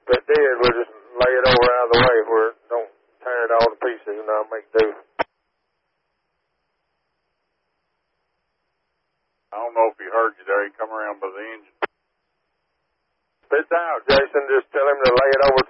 If it did, we'll just lay it over out of the way where it don't tear it all to pieces and I'll make do. I don't know if he heard you there. He come around by the engine. Spit out, Jason. Just tell him to lay it over